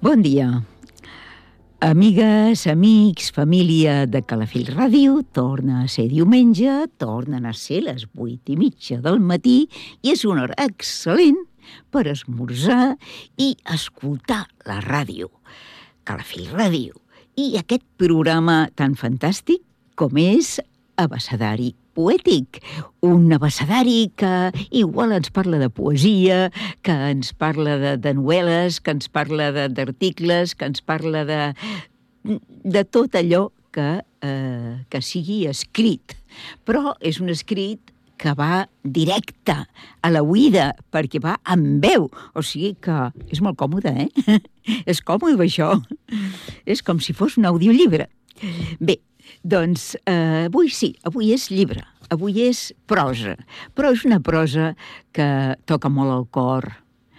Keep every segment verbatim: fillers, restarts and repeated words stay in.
Bon dia. Amigues, amics, família de Calafell Ràdio, torna a ser diumenge, tornen a ser les vuit i mitja del matí i és una hora excel·lent per esmorzar i escoltar la ràdio. Calafell Ràdio. I aquest programa tan fantàstic com és Abecedari Poètic, un abecedari que igual ens parla de poesia, que ens parla de, de novel·les, que ens parla d'articles, que ens parla de, de tot allò que, eh, que sigui escrit. Però és un escrit que va directe a la oïda, perquè va amb veu. O sigui que és molt còmode, eh? És còmode, això. És com si fos un audiollibre. Bé, doncs, eh, avui sí, avui és llibre, avui és prosa, però és una prosa que toca molt al cor.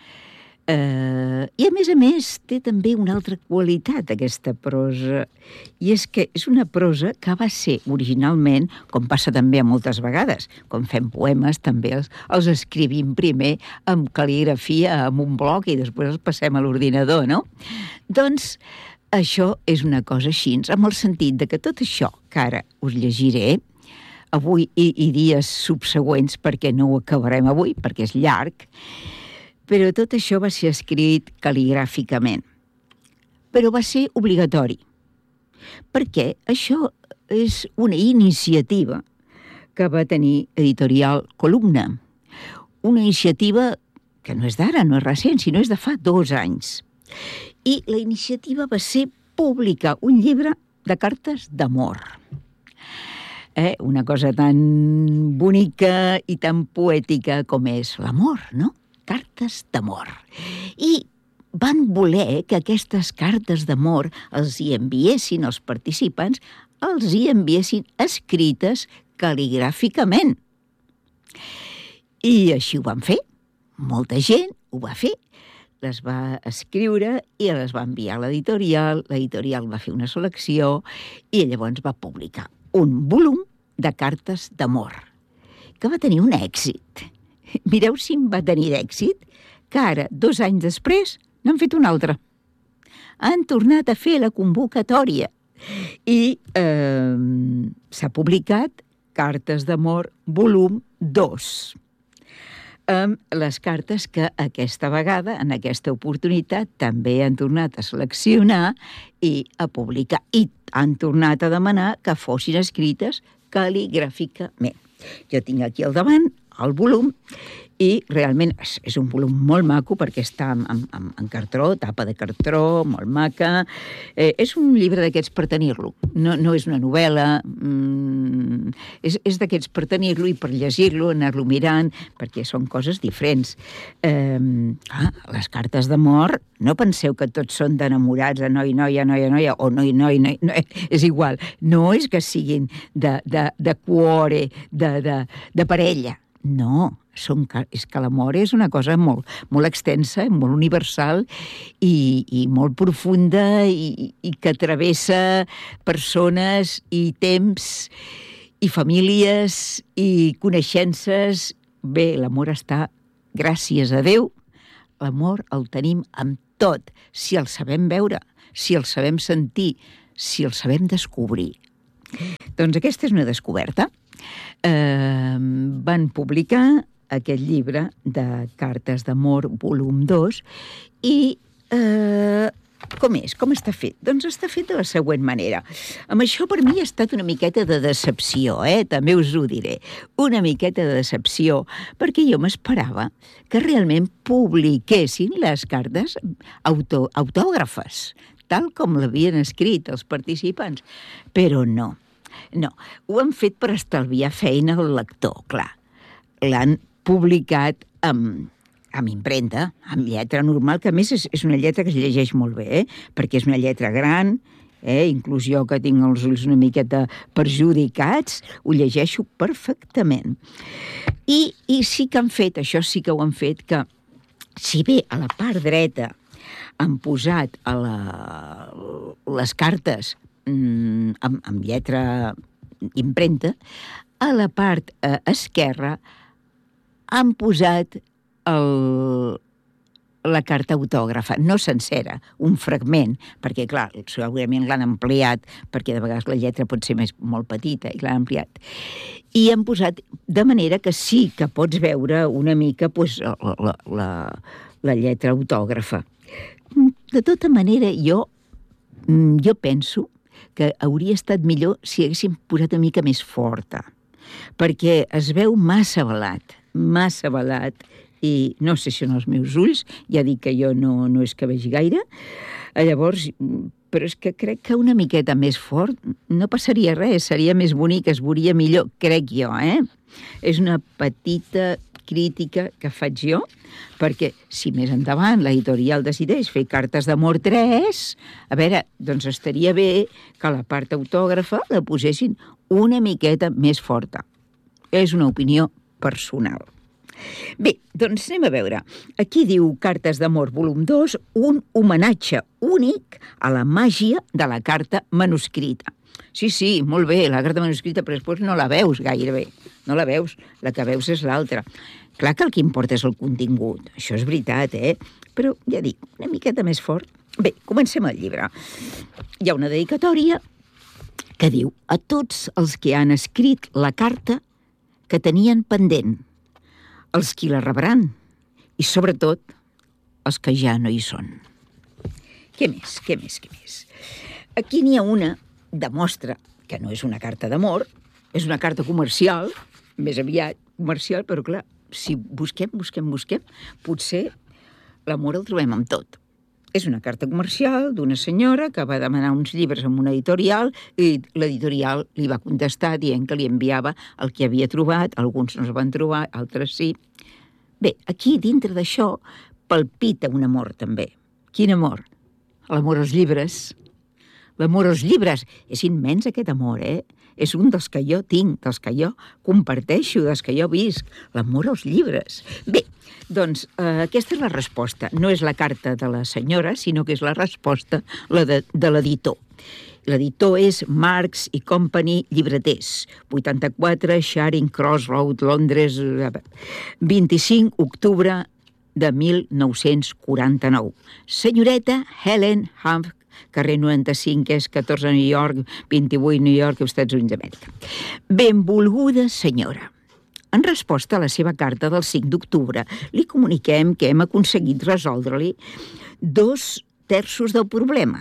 Eh, I a més a més té també una altra qualitat aquesta prosa, i és que és una prosa que va ser originalment, com passa també moltes vegades, quan fem poemes també els, els escrivim primer amb cal·ligrafia, amb un bloc, i després els passem a l'ordinador, no? Doncs això és una cosa així, amb el sentit de que tot això que ara us llegiré, avui i, i dies subsegüents, perquè no ho acabarem avui, perquè és llarg, però tot això va ser escrit cal·ligràficament. Però va ser obligatori, perquè això és una iniciativa que va tenir Editorial Columna. Una iniciativa que no és d'ara, no és recent, sinó és de fa dos anys. I la iniciativa va ser publicar un llibre de cartes d'amor. Eh, una cosa tan bonica i tan poètica com és l'amor, no? Cartes d'amor. I van voler que aquestes cartes d'amor els hi enviessin els participants, els hi enviessin escrites cal·ligràficament. I així ho van fer. Molta gent ho va fer. Les va escriure i les va enviar a l'editorial, l'editorial va fer una selecció i llavors va publicar un volum de cartes d'amor, que va tenir un èxit. Mireu si en va tenir d'èxit, que ara, dos anys després, n'han fet un altre. Han tornat a fer la convocatòria i eh, s'ha publicat Cartes d'amor, volum dos. Amb les cartes que aquesta vegada, en aquesta oportunitat, també han tornat a seleccionar i a publicar. I han tornat a demanar que fossin escrites cal·ligràficament. Jo tinc aquí al davant el volum i realment és, és un volum molt maco perquè està en, en, en cartró, tapa de cartró, molt maca. Eh, és un llibre d'aquests per tenir-lo. No, no és una novel·la, mm, és, és d'aquests per tenir-lo i per llegir-lo, anar-lo mirant, perquè són coses diferents. Eh, ah, les cartes d'amor, no penseu que tots són d'enamorats, de noi, noia, noia, noia, o noi, noi, noi, noi, és igual. No és que siguin de, de, de cuore, de, de, de parella. No, són, és que l'amor és una cosa molt, molt extensa, molt universal i, i molt profunda i, i que travessa persones i temps i famílies i coneixences. Bé, l'amor està, gràcies a Déu, l'amor el tenim amb tot, si el sabem veure, si el sabem sentir, si el sabem descobrir. Doncs aquesta és una descoberta. Eh, van publicar aquest llibre de Cartes d'amor, volum dos, i eh, com és? Com està fet? Doncs està fet de la següent manera. Amb això per mi ha estat una miqueta de decepció, eh? També us ho diré. Una miqueta de decepció, perquè jo m'esperava que realment publiquessin les cartes auto, autògrafes, tal com l'havien escrit els participants, però no. No, ho han fet per estalviar feina al lector, clar. L'han publicat amb, amb impremta, amb lletra normal, que a més és, és una lletra que es llegeix molt bé, eh? Perquè és una lletra gran, eh? Inclús jo que tinc els ulls una miqueta perjudicats, ho llegeixo perfectament. I, i sí que han fet, això sí que ho han fet, que si bé a la part dreta han posat a la, les cartes Amb, amb lletra impremta, a la part eh, esquerra han posat el, la carta autògrafa, no sencera, un fragment, perquè, clar, segurament l'han ampliat, perquè de vegades la lletra pot ser més molt petita i l'han ampliat. I han posat de manera que sí que pots veure una mica pues, la, la, la, la lletra autògrafa. De tota manera, jo, jo penso que hauria estat millor si haguéssim posat una mica més forta, perquè es veu massa balat, massa balat, i no sé si són els meus ulls, ja dic que jo no, no és que vegi gaire, llavors, però és que crec que una miqueta més fort no passaria res, seria més bonic, es veuria millor, crec jo, eh? És una petita crítica que faig jo, perquè si més endavant l'editorial decideix fer cartes d'amor tres, a veure, doncs estaria bé que la part autògrafa la posessin una miqueta més forta. És una opinió personal. Bé, doncs anem a veure. Aquí diu Cartes d'amor, volum dos, un homenatge únic a la màgia de la carta manuscrita. Sí, sí, molt bé, la carta manuscrita, però després no la veus gaire bé. No la veus, la que veus és l'altra. Clar que el que importa és el contingut, això és veritat, eh? Però, ja dic, una miqueta més fort. Bé, comencem el llibre. Hi ha una dedicatòria que diu a tots els que han escrit la carta que tenien pendent, els qui la rebran i, sobretot, els que ja no hi són. Què més, què més, què més? Aquí n'hi ha una, demostra que no és una carta d'amor, és una carta comercial, més aviat comercial, però clar, si busquem, busquem, busquem, potser l'amor el trobem amb tot. És una carta comercial d'una senyora que va demanar uns llibres en una editorial i l'editorial li va contestar dient que li enviava el que havia trobat, alguns no es van trobar, altres sí. Bé, aquí dintre d'això palpita un amor també. Quin amor? L'amor als llibres. L'amor als llibres. És immens aquest amor, eh? És un dels que jo tinc, dels que jo comparteixo, dels que jo visc. L'amor als llibres. Bé, doncs eh, aquesta és la resposta. No és la carta de la senyora, sinó que és la resposta la de, de l'editor. L'editor és Marx i Company Llibreters, vuitanta-quatre Charing Cross Road, Londres, vint-i-cinc d'octubre de mil nou-cents quaranta-nou. Senyoreta Helen Humph, carrer noranta-cinc, és catorze, New York, vint-i-vuit, New York, Estats Units d'Amèrica. Benvolguda senyora, en resposta a la seva carta del cinc d'octubre, li comuniquem que hem aconseguit resoldre-li dos terços del problema.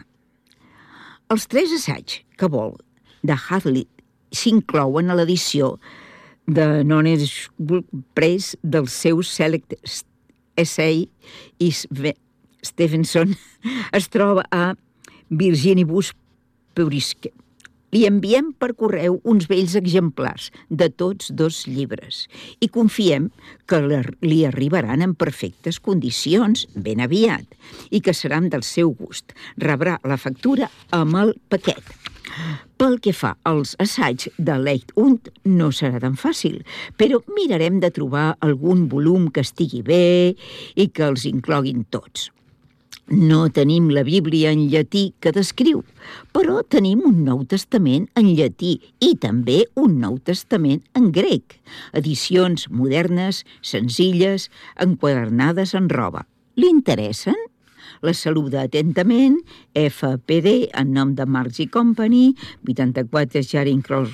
Els tres assaigs que vol de Hadley s'inclouen a l'edició de Non-Esburg Press del seu Select Essay i Stevenson es troba a Virginibus Purisque. Li enviem per correu uns vells exemplars de tots dos llibres i confiem que li arribaran en perfectes condicions ben aviat i que seran del seu gust. Rebrà la factura amb el paquet. Pel que fa als assaigs de Leicht und no serà tan fàcil, però mirarem de trobar algun volum que estigui bé i que els incloguin tots. No tenim la Bíblia en llatí que descriu, però tenim un Nou Testament en llatí i també un Nou Testament en grec, edicions modernes, senzilles, enquadernades en roba. Li interessen? La saluda atentament, F P D, en nom de Marx i Company, vuitanta-quatre Charing Cross